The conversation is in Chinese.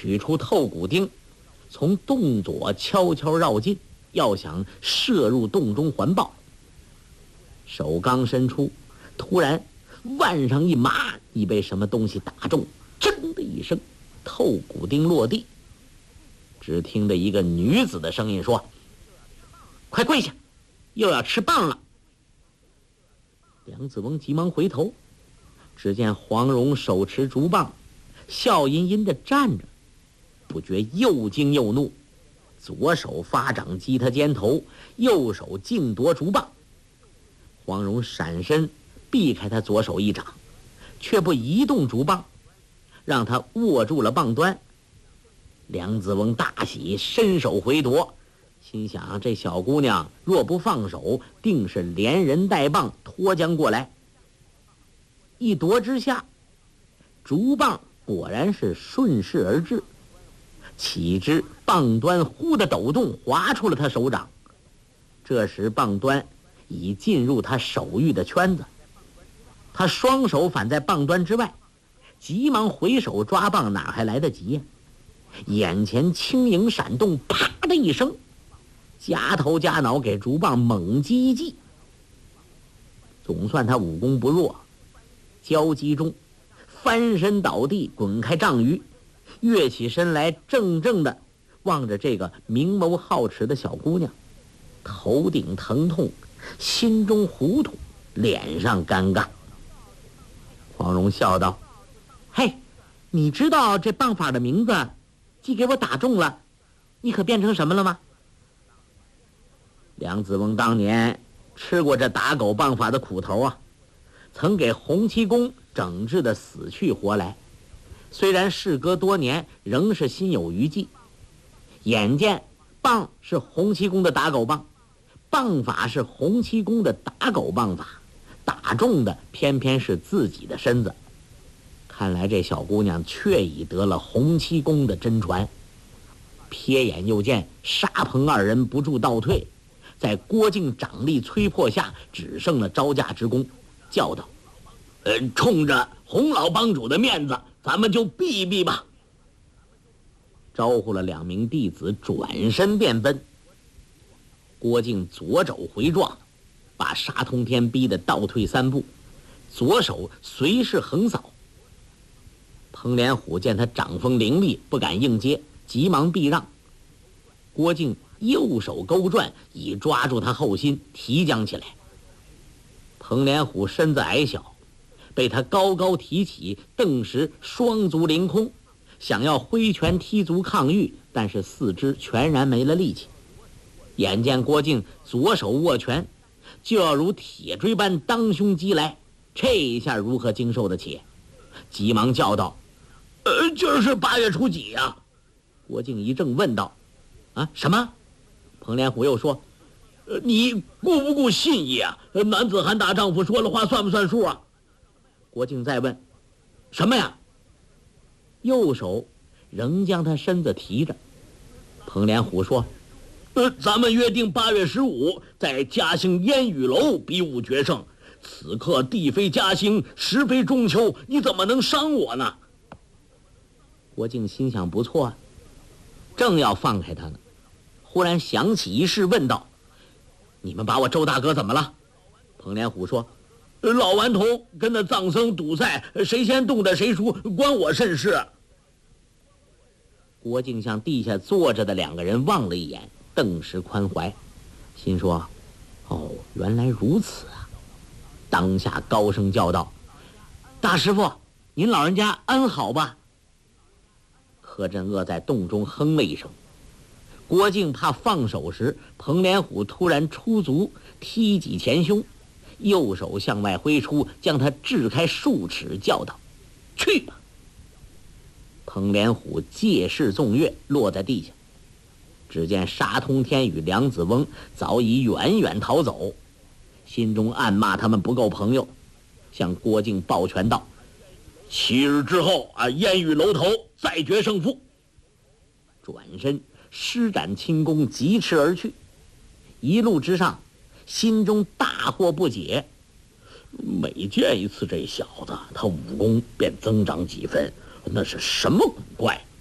取出透骨钉，从洞左悄悄绕进，要想射入洞中环抱。手刚伸出，突然腕上一麻，已被什么东西打中，铮的一声，透骨钉落地。只听着一个女子的声音说：“快跪下，又要吃棒了。”梁子翁急忙回头，只见黄蓉手持竹棒，笑吟吟地站着，不觉又惊又怒，左手发掌击他肩头，右手劲夺竹棒。黄蓉闪身避开他左手一掌，却不移动竹棒，让他握住了棒端。梁子翁大喜，伸手回夺，心想这小姑娘若不放手，定是连人带棒脱将过来。一夺之下，竹棒果然是顺势而至，岂知棒端忽的抖动，划出了他手掌。这时棒端已进入他手域的圈子，他双手反在棒端之外，急忙回手抓棒，哪还来得及呀？眼前轻影闪动，啪的一声，夹头夹脑给竹棒猛击一击。总算他武功不弱，交击中翻身倒地，滚开丈余，跃起身来，怔怔的望着这个明眸皓齿的小姑娘，头顶疼痛，心中糊涂，脸上尴尬。黄蓉笑道：“嘿，你知道这棒法的名字，既给我打中了，你可变成什么了吗？”梁子翁当年吃过这打狗棒法的苦头啊，曾给洪七公整治的死去活来，虽然事隔多年，仍是心有余悸。眼见棒是洪七公的打狗棒，棒法是洪七公的打狗棒法，打中的偏偏是自己的身子。看来这小姑娘确已得了洪七公的真传。瞥眼又见沙棚二人不住倒退，在郭靖掌力催迫下，只剩了招架之功，叫道：“冲着洪老帮主的面子，咱们就避避吧。”招呼了2名弟子，转身便奔。郭靖左肘回撞，把沙通天逼得倒退3步，左手随势横扫。彭连虎见他掌风凌厉，不敢应接，急忙避让。郭靖右手勾转，已抓住他后心，提将起来。彭连虎身子矮小，被他高高提起，顿时双足凌空，想要挥拳踢足抗御，但是四肢全然没了力气。眼见郭靖左手握拳，就要如铁锥般当胸击来，这一下如何经受得起？急忙叫道：“今儿是8月初几呀？”郭靖一怔，问道：“啊，什么？”彭连虎又说：“你顾不顾信义啊？男子汉大丈夫说了话算不算数啊？”郭靖再问：“什么呀？”右手仍将他身子提着。彭连虎说：“咱们约定8月15在嘉兴烟雨楼比武决胜，此刻地非嘉兴，时非中秋，你怎么能伤我呢？”郭靖心想不错啊，正要放开他呢，忽然想起一事，问道：“你们把我周大哥怎么了？”彭连虎说：“老顽童跟那藏僧赌赛，谁先动的谁输，关我甚事。”郭靖向地下坐着的2个人望了一眼，顿时宽怀，心说：“哦，原来如此啊！”当下高声叫道：“大师傅，您老人家安好吧？”柯镇恶在洞中哼了一声。郭靖怕放手时，彭连虎突然出足，踢挤前胸，右手向外挥出，将他掷开数尺，叫道：“去吧！”彭连虎借势纵跃，落在地下。只见沙通天与梁子翁早已远远逃走，心中暗骂他们不够朋友，向郭靖抱拳道：“7日之后烟雨楼头再决胜负。”转身施展轻功，疾驰而去。一路之上，心中大惑不解，每见一次这小子，他武功便增长几分，那是什么古怪？